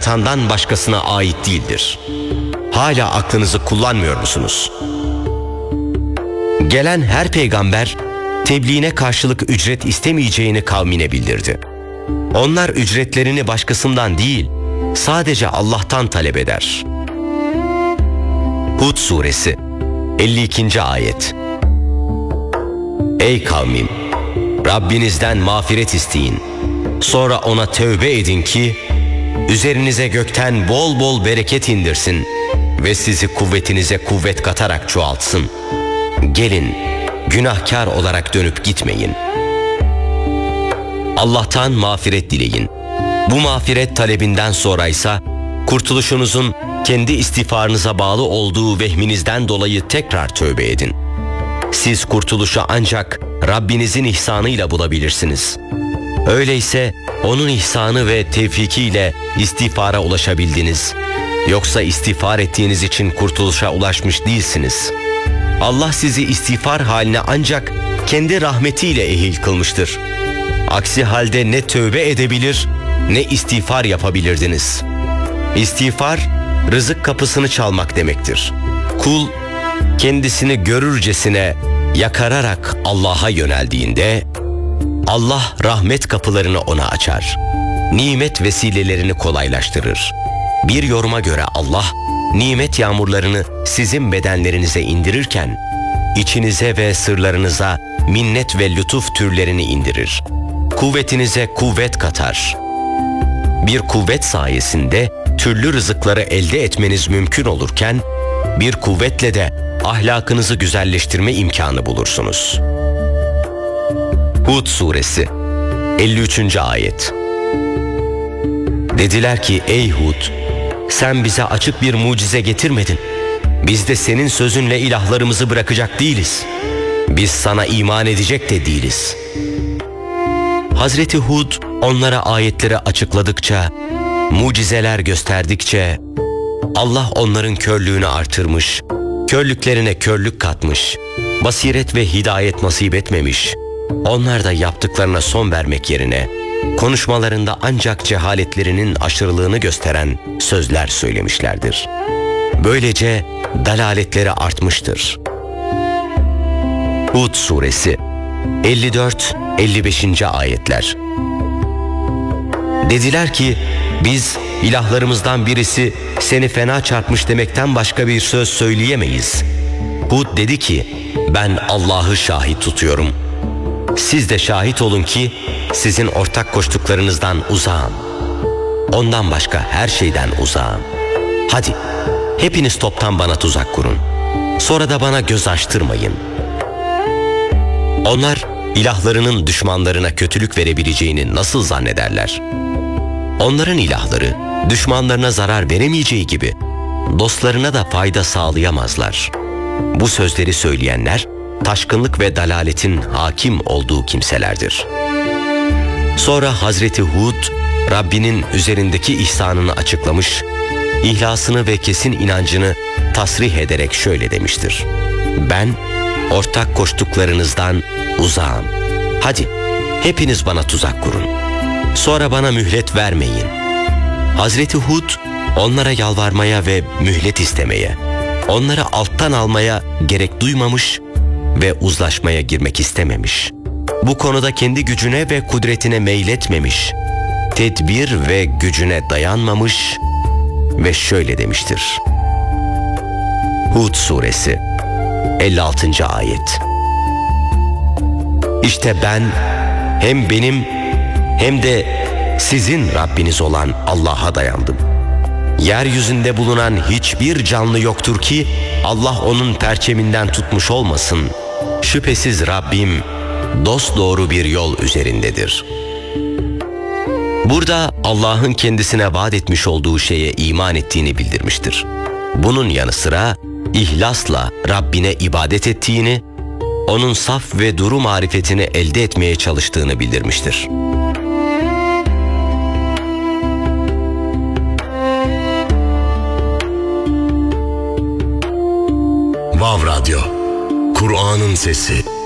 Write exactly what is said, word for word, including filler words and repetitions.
yaratandan başkasına ait değildir. Hala aklınızı kullanmıyor musunuz? Gelen her peygamber tebliğine karşılık ücret istemeyeceğini kavmine bildirdi. Onlar ücretlerini başkasından değil, sadece Allah'tan talep eder. Hud suresi elli ikinci ayet. Ey kavmim! Rabbinizden mağfiret isteyin. Sonra ona tövbe edin ki üzerinize gökten bol bol bereket indirsin ve sizi kuvvetinize kuvvet katarak çoğaltsın. Gelin, günahkar olarak dönüp gitmeyin. Allah'tan mağfiret dileyin. Bu mağfiret talebinden sonraysa kurtuluşunuzun kendi istiğfarınıza bağlı olduğu vehminizden dolayı tekrar tövbe edin. Siz kurtuluşu ancak Rabbinizin ihsanıyla bulabilirsiniz. Öyleyse onun ihsanı ve tevfikiyle istiğfara ulaşabildiniz. Yoksa istiğfar ettiğiniz için kurtuluşa ulaşmış değilsiniz. Allah sizi istiğfar haline ancak kendi rahmetiyle ehil kılmıştır. Aksi halde ne tövbe edebilir ne istiğfar yapabilirdiniz. İstiğfar, rızık kapısını çalmak demektir. Kul, kendisini görürcesine yakararak Allah'a yöneldiğinde, Allah rahmet kapılarını ona açar. Nimet vesilelerini kolaylaştırır. Bir yoruma göre Allah, nimet yağmurlarını sizin bedenlerinize indirirken, içinize ve sırlarınıza minnet ve lütuf türlerini indirir. Kuvvetinize kuvvet katar. Bir kuvvet sayesinde türlü rızıkları elde etmeniz mümkün olurken, bir kuvvetle de ahlakınızı güzelleştirme imkanı bulursunuz. Hud suresi elli üçüncü ayet. Dediler ki ey Hud, sen bize açık bir mucize getirmedin. Biz de senin sözünle ilahlarımızı bırakacak değiliz. Biz sana iman edecek de değiliz. Hazreti Hud onlara ayetleri açıkladıkça, mucizeler gösterdikçe Allah onların körlüğünü artırmış, körlüklerine körlük katmış, basiret ve hidayet nasip etmemiş. Onlar da yaptıklarına son vermek yerine konuşmalarında ancak cehaletlerinin aşırılığını gösteren sözler söylemişlerdir. Böylece dalaletleri artmıştır. Hud suresi elli dört elli beşinci ayetler. Dediler ki biz ilahlarımızdan birisi seni fena çarpmış demekten başka bir söz söyleyemeyiz. Hud dedi ki ben Allah'ı şahit tutuyorum. Siz de şahit olun ki sizin ortak koştuklarınızdan uzağım. Ondan başka her şeyden uzağım. Hadi hepiniz toptan bana tuzak kurun. Sonra da bana göz açtırmayın. Onlar ilahlarının düşmanlarına kötülük verebileceğini nasıl zannederler? Onların ilahları düşmanlarına zarar veremeyeceği gibi dostlarına da fayda sağlayamazlar. Bu sözleri söyleyenler taşkınlık ve dalaletin hakim olduğu kimselerdir. Sonra Hazreti Hud Rabbinin üzerindeki ihsanını açıklamış, ihlasını ve kesin inancını tasrih ederek şöyle demiştir: ben ortak koştuklarınızdan uzağım. Hadi hepiniz bana tuzak kurun. Sonra bana mühlet vermeyin. Hazreti Hud onlara yalvarmaya ve mühlet istemeye, onları alttan almaya gerek duymamış ve uzlaşmaya girmek istememiş. Bu konuda kendi gücüne ve kudretine meyletmemiş, tedbir ve gücüne dayanmamış ve şöyle demiştir. Hud suresi elli altıncı ayet. İşte ben hem benim hem de sizin Rabbiniz olan Allah'a dayandım. Yeryüzünde bulunan hiçbir canlı yoktur ki Allah onun perçeminden tutmuş olmasın. Şüphesiz Rabbim dosdoğru bir yol üzerindedir. Burada Allah'ın kendisine vaat etmiş olduğu şeye iman ettiğini bildirmiştir. Bunun yanı sıra ihlasla Rabbine ibadet ettiğini, onun saf ve duru marifetini elde etmeye çalıştığını bildirmiştir. Vav Radyo, Kur'an'ın sesi.